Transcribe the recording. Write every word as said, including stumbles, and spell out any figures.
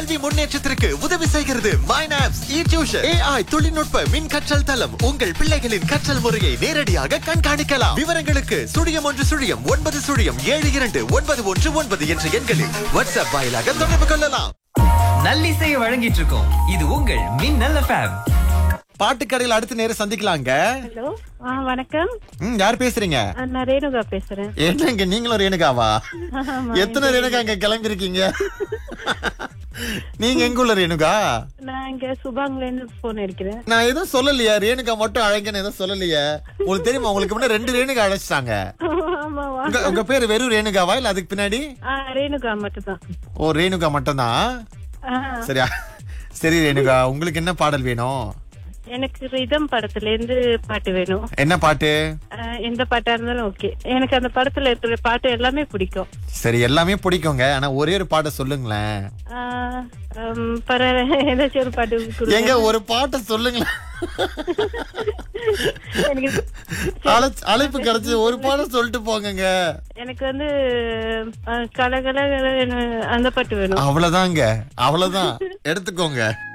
கல்வி முன்னேற்றத்திற்கு உதவி செய்கிறது மைனாப்ஸ் இ டியூஷன். ஏஐ தொழில்நுட்ப மின் கற்றல் தளம். உங்கள் பிள்ளைகளின் கற்றல் முறையை நேரடியாக கண்காணிக்கலாம். விவரங்களுக்கு சுழியம் ஒன்று சுழியம் ஒன்பது சுழியம் ஏழு இரண்டு ஒன்பது ஒன்று ஒன்பது என்ற எண்களில் வாட்ஸ்அப் வாயிலாக தொடர்பு கொள்ளலாம். நல்லிசையை வழங்கிட்டு இருக்கோம். இது உங்கள் மின்னல் எஃப்எம். பாட்டுக்கடையில் அடுத்த நேரம் சந்திக்கலாங்க. ஹலோ, ஆ வணக்கம். ம், யார் பேசுறீங்க? ஆ, நான் ரேணுகா பேசுறேன். என்னங்க நீங்களும் ரேணுகாவா? ஆமா, எத்தனை ரேணுகா இங்க கிளம்பி இருக்கீங்க? நீங்க எங்க உள்ள ரேணுகா? நான் இங்க சுபாங்ல இருந்து போன் அடிக்கிறேன். நான் எதுவும் சொல்லலையா? ரேணுகா மட்டும் அழைங்கன்னு எதுவும் சொல்லலையே. உங்களுக்கு தெரியுமா? உங்களுக்கு முன்னாடி ரெண்டு ரேணுகா அழைச்சிட்டாங்க. ஆமாவா? உங்க- உங்க பேரு வெறும் ரேணுகாவா இல்ல அதுக்கு பின்னாடி? ஆ, ரேணுகா மட்டும்தான். ஓ, ரேணுகா மட்டும்தான். ஆ, சரியா? சரி ரேணுகா, உங்களுக்கு என்ன பாடல் வேணும்? எனக்கு ரிதம் படத்துல இருந்து பாட்டு வேணும். என்ன பாட்டு? ஆ, எந்த பாட்டா இருந்தாலும் ஓகே. எனக்கு அந்த படத்துல இருக்கிற பாட்டு எல்லாமே பிடிக்கும். சரி, எல்லாமே பிடிக்குங்க. ஆனா ஒரே ஒரு பாட்டை சொல்லுங்களேன். ஆ, ம், பரவாயில்ல, ஏதாச்சும் ஒரு பாட்டு கொடுங்க. எங்க ஒரு பாட்டை சொல்லுங்களேன். எனக்கு அழைச்சு- அழைப்பு கிடைச்சு ஒரு பாடம் சொல்லிட்டு போங்கங்க. எனக்கு வந்து ஆ, கலகல அந்த பாட்டு வேணும். அவ்வளவுதாங்க, அவ்வளவுதான். எடுத்துக்கோங்க.